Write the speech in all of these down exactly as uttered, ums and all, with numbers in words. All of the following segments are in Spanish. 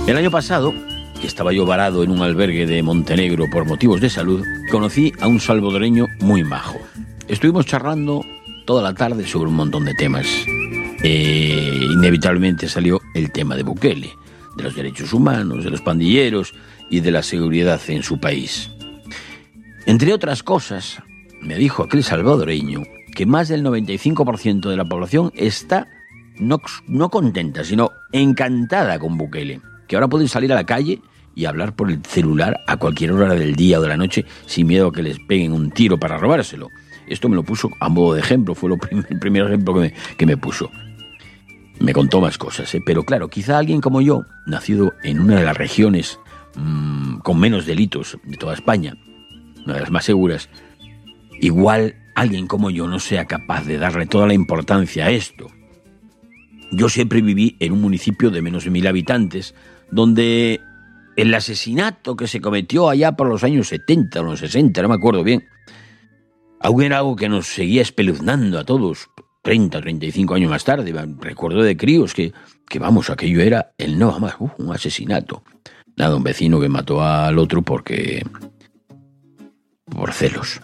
El año pasado, que estaba yo varado en un albergue de Montenegro por motivos de salud, conocí a un salvadoreño muy majo. Estuvimos charlando toda la tarde sobre un montón de temas. Eh, inevitablemente salió el tema de Bukele, de los derechos humanos, de los pandilleros y de la seguridad en su país. Entre otras cosas, me dijo aquel salvadoreño que más del noventa y cinco por ciento de la población está no, no contenta, sino encantada con Bukele, que ahora pueden salir a la calle y hablar por el celular a cualquier hora del día o de la noche sin miedo a que les peguen un tiro para robárselo. Esto me lo puso a modo de ejemplo, fue lo prim- el primer ejemplo que me, que me puso. Me contó más cosas, ¿eh? Pero claro, quizá alguien como yo, nacido en una de las regiones mmm, con menos delitos de toda España, una de las más seguras, igual alguien como yo no sea capaz de darle toda la importancia a esto. Yo siempre viví en un municipio de menos de mil habitantes, donde el asesinato que se cometió allá por los años setenta o los sesenta, no me acuerdo bien, aún era algo que nos seguía espeluznando a todos, treinta, treinta y cinco años más tarde. Recuerdo de críos que, que vamos, aquello era el no más, uh, un asesinato. Nada, un vecino que mató al otro porque... por celos.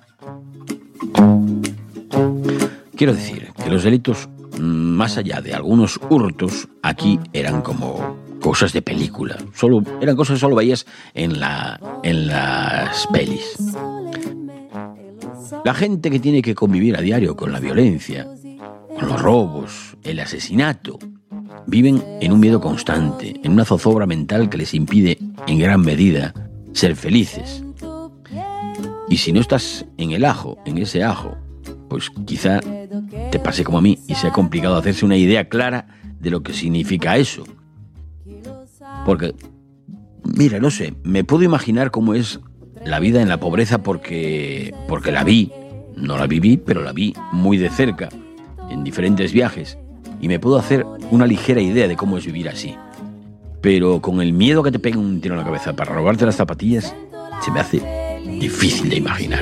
Quiero decir que los delitos, más allá de algunos hurtos, aquí eran como cosas de película. Solo, eran cosas que solo veías en, la, en las pelis. La gente que tiene que convivir a diario con la violencia, con los robos, el asesinato, viven en un miedo constante, en una zozobra mental que les impide, en gran medida, ser felices. Y si no estás en el ajo, en ese ajo, pues quizá te pase como a mí y sea complicado hacerse una idea clara de lo que significa eso. Porque, mira, no sé, me puedo imaginar cómo es la vida en la pobreza porque, porque la vi, no la viví, pero la vi muy de cerca, en diferentes viajes, y me puedo hacer una ligera idea de cómo es vivir así. Pero con el miedo que te peguen un tiro en la cabeza para robarte las zapatillas, se me hace difícil de imaginar.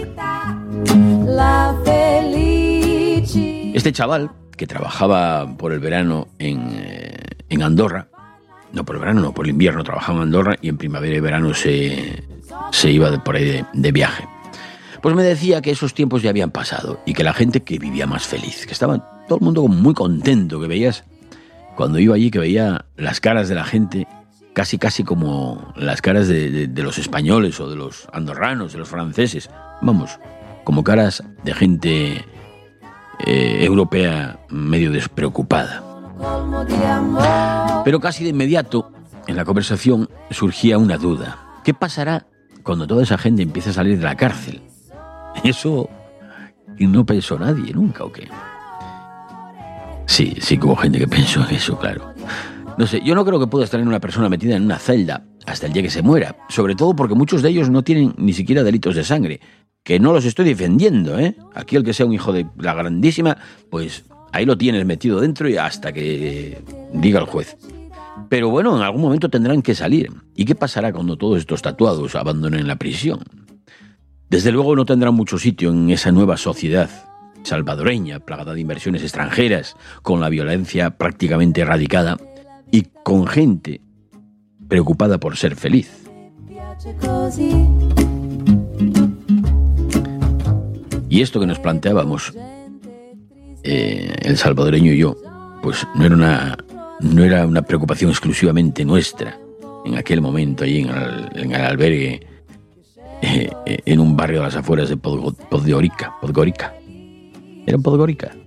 Este chaval, que trabajaba por el verano en, eh, en Andorra, no por el verano, no, por el invierno trabajaba en Andorra y en primavera y verano se, se iba de, por ahí de, de viaje. Pues me decía que esos tiempos ya habían pasado y que la gente que vivía más feliz, que estaba todo el mundo muy contento, que veías, cuando iba allí, que veía las caras de la gente casi casi como las caras de, de, de los españoles o de los andorranos, de los franceses, vamos, como caras de gente eh, europea medio despreocupada. Pero casi de inmediato en la conversación surgía una duda. ¿Qué pasará cuando toda esa gente empiece a salir de la cárcel? Eso no pensó nadie nunca, ¿o qué? Sí, sí que hubo gente que pensó en eso, claro. No sé, yo no creo que pueda estar en una persona metida en una celda hasta el día que se muera, sobre todo porque muchos de ellos no tienen ni siquiera delitos de sangre, que no los estoy defendiendo, ¿eh? Aquí el que sea un hijo de la grandísima, pues ahí lo tienes metido dentro y hasta que diga el juez. Pero bueno, en algún momento tendrán que salir. ¿Y qué pasará cuando todos estos tatuados abandonen la prisión? Desde luego no tendrán mucho sitio en esa nueva sociedad salvadoreña, plagada de inversiones extranjeras, con la violencia prácticamente erradicada y con gente preocupada por ser feliz. Y esto que nos planteábamos, eh, el salvadoreño y yo, pues no era una, no era una preocupación exclusivamente nuestra en aquel momento, allí en el, en el albergue, eh, eh, en un barrio a las afueras de Podgo, Podgorica, Podgorica. ¿Era en Podgorica?